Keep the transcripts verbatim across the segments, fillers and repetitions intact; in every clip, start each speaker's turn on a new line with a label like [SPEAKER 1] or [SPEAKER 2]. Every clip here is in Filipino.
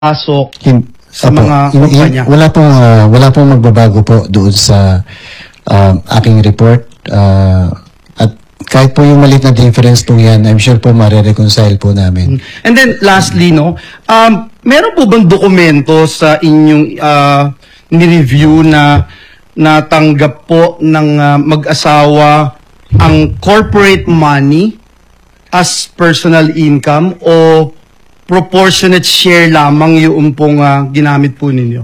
[SPEAKER 1] pasok
[SPEAKER 2] Hin-
[SPEAKER 1] sa
[SPEAKER 2] Opo,
[SPEAKER 1] mga
[SPEAKER 2] hin- hin-
[SPEAKER 1] kumpanya.
[SPEAKER 2] Wala pong, ah, wala pong magbabago po doon sa um, aking report. Ah, at kahit po yung maliit na difference po yan, I'm sure po mare-reconcile po namin.
[SPEAKER 1] And then lastly, no, um, meron po bang dokumento sa inyong uh, ni-review na natanggap po ng uh, mag-asawa ang corporate money as personal income o proportionate share lamang yung pong uh, ginamit po ninyo?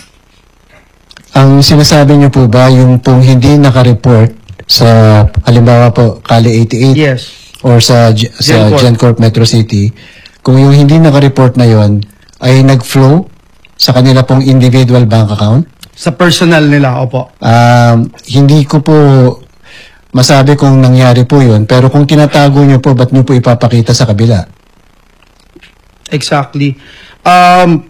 [SPEAKER 2] Ang sinasabi niyo po ba, yung pong hindi naka-report sa, halimbawa po, Kali eighty-eight
[SPEAKER 1] Yes.
[SPEAKER 2] or sa, G- sa
[SPEAKER 1] GenCorp.
[SPEAKER 2] GenCorp Metro City, kung yung hindi naka-report na yon ay nag-flow sa kanila pong individual bank account,
[SPEAKER 1] Sa personal nila, opo.
[SPEAKER 2] Um, hindi ko po masabi kung nangyari po yun, pero kung tinatago nyo po, ba't nyo po ipapakita sa kabila?
[SPEAKER 1] Exactly. Um,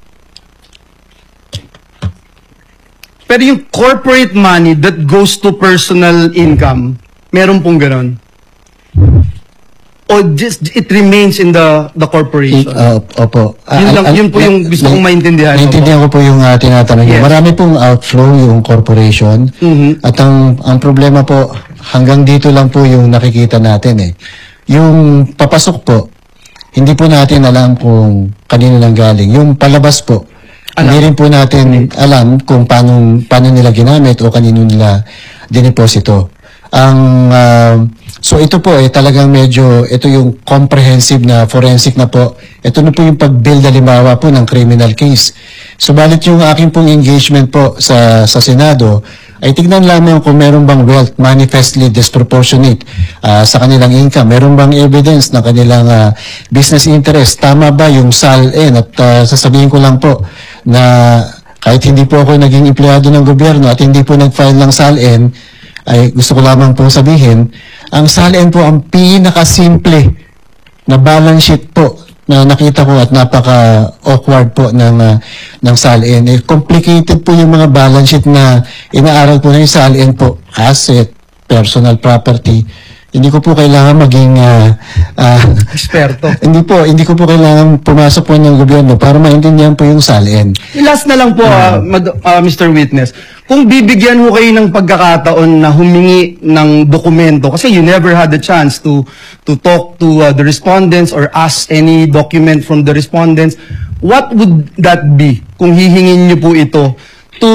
[SPEAKER 1] pero yung corporate money that goes to personal income, meron pong ganon? O just it remains in the the corporation?
[SPEAKER 2] Uh, opo. Ah,
[SPEAKER 1] Yun lang-
[SPEAKER 2] al- al-
[SPEAKER 1] yun po yung gusto kong maintindihan,
[SPEAKER 2] Maintindihan ko po yung uh, tinatanong nyo.
[SPEAKER 1] Yes.
[SPEAKER 2] Marami pong outflow yung corporation.
[SPEAKER 1] Mhm.
[SPEAKER 2] At ang, ang problema po, hanggang dito lang po yung nakikita natin eh. Yung papasok po, hindi po natin alam kung kanino lang galing. Yung palabas po,
[SPEAKER 1] Alam.
[SPEAKER 2] hindi rin po natin alam kung paano, paano nila ginamit o kanino nila dineposito. Ang ah, so ito po eh talagang medyo ito yung comprehensive na forensic na po. Ito na po yung pag-build halimbawa po ng criminal case. Subalit yung aking pong engagement po sa sa Senado ay tignan lamang kung meron bang wealth manifestly disproportionate ah, sa kanilang income. Meron bang evidence na kanilang ah, business interest. Tama ba yung S A L-N? At ah, sasabihin ko lang po na kahit hindi po ako naging empleyado ng gobyerno at hindi po nag-file ng S A L-N, ay gusto ko lamang pong sabihin, ang S A L-N po ang pinakasimple na balance sheet po na nakita ko at napaka-awkward po ng, uh, ng S A L-N. Eh, complicated po yung mga balance sheet na inaaral po ng S A L-N po. Asset, personal property. Hindi ko po kailangan maging uh, uh,
[SPEAKER 1] Eksperto.
[SPEAKER 2] hindi po, hindi ko po kailangan pumasok po ng gobyerno para maintindihan po yung S A L-N.
[SPEAKER 1] Last na lang po, ah, Mad- ah, Mister Witness. Kung bibigyan ho kayo ng pagkakataon na humingi ng dokumento, kasi you never had the chance to to talk to uh, the respondents or ask any document from the respondents, what would that be kung hihingin niyo po ito to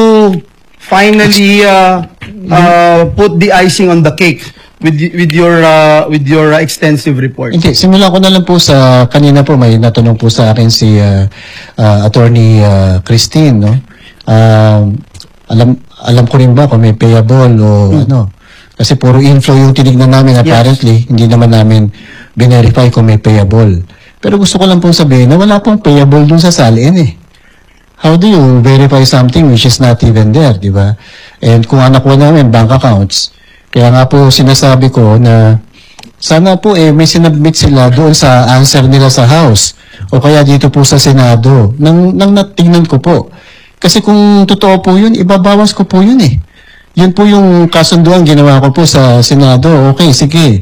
[SPEAKER 1] finally uh, uh, put the icing on the cake with y- with your uh, with your uh, extensive report?
[SPEAKER 2] Hindi, simulan ko na lang po sa, kanina po may natanong po sa akin si uh, uh, Attorney uh, Christine, no? Um, alam alam ko rin ba kung may payable o ano? Kasi puro inflow yung tinignan namin apparently, hindi naman namin binerify kung may payable. Pero gusto ko lang pong sabihin na wala pong payable dun sa S A L-N eh. How do you verify something which is not even there, di ba? And kung anak ko namin bank accounts, kaya nga po sinasabi ko na sana po eh may sinabmit sila doon sa answer nila sa House o kaya dito po sa Senado nang, nang natingnan ko po. Kasi kung totoo po yun, ibabawas ko po yun eh. Yun po yung kasunduan ginawa ko po sa Senado. Okay, sige.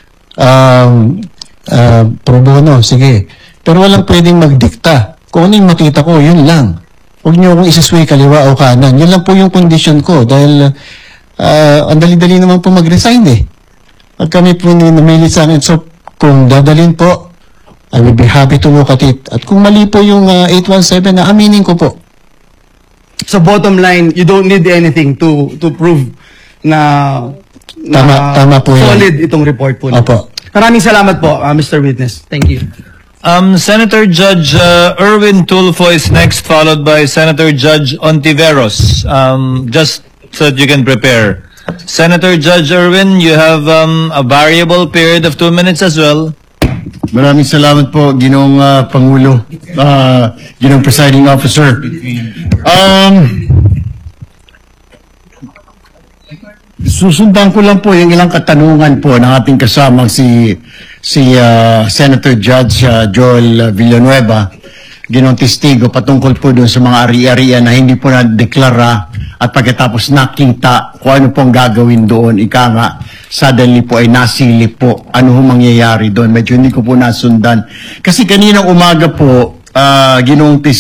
[SPEAKER 2] Um, uh, pro bono, sige. Pero walang pwedeng magdikta. Kung ano yung makita ko, yun lang. Huwag niyo akong isasway kaliwa o kanan. Yun lang po yung condition ko dahil uh, ang dali-dali naman po mag-resign eh. Pag kami po namilit sa akin, so kung dadalhin po, I will be happy to look at it. At kung mali po yung uh, eight one seven, na aminin ko po.
[SPEAKER 1] So bottom line, you don't need anything to to prove na, na
[SPEAKER 2] Tama, tama po yan.
[SPEAKER 1] solid itong report po.
[SPEAKER 2] Opo.
[SPEAKER 1] Maraming salamat po, uh, Mister Witness. Thank you.
[SPEAKER 3] Um, Senator Judge uh, Erwin Tulfo is next, followed by Senator Judge Ontiveros. Um, just so that you can prepare. Senator Judge Erwin, you have um, a variable period of two minutes as well.
[SPEAKER 4] Maraming salamat po, Ginoong uh, Pangulo, uh, Ginoong Presiding Officer. Um, susundan ko lang po yung ilang katanungan po ng ating kasamang si si uh, Senator Judge uh, Joel Villanueva, Ginoong Testigo, patungkol po doon sa mga ari-arian na hindi po na-deklara at pagkatapos nakita kung ano pong gagawin doon, ika nga, suddenly po ay nasilip po ano ho mangyayari doon. Medyo hindi ko po nasundan. Kasi kaninang umaga po, uh, ginong